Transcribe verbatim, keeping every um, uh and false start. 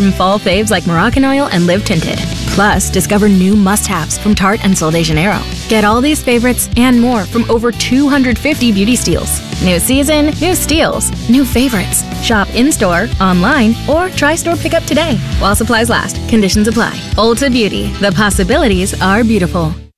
from fall faves like Moroccan Oil and Live Tinted. Plus, discover new must-haves from Tarte and Sol de Janeiro. Get all these favorites and more from over two hundred fifty beauty steals. New season, new steals, new favorites. Shop in-store, online, or try store pickup today. While supplies last, conditions apply. Ulta Beauty, the possibilities are beautiful.